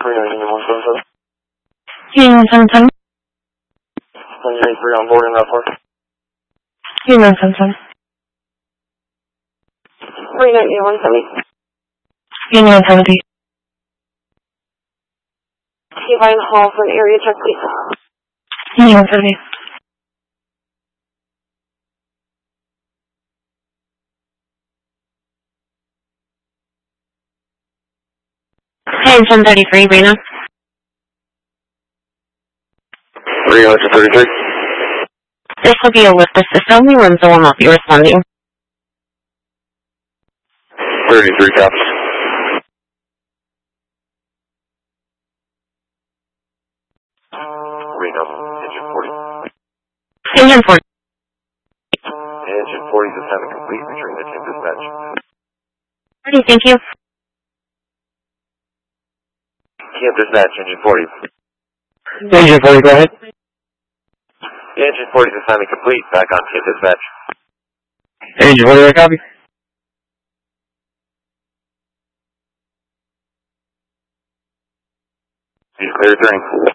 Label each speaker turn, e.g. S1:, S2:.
S1: Reno Union 177.
S2: Union 710.
S1: 183 on board in that part.
S2: Union 710.
S3: Reno Union 170.
S2: Union 170.
S3: Divine Hall for an area check, please.
S2: Union 170. Hey, 1033, Reno.
S1: Reno to 33.
S2: This will be a lift assist only. Windsor will not be responding.
S1: 33 copies. Reno, engine 40.
S2: Engine 40.
S1: Engine 40 is assignment complete. Returning the team dispatch.
S2: Ready, thank you.
S1: Team dispatch, engine 40.
S4: Engine 40, go ahead.
S1: Engine 40 is assignment complete. Back on team dispatch.
S4: Engine 40, I copy.
S1: He's clear turning.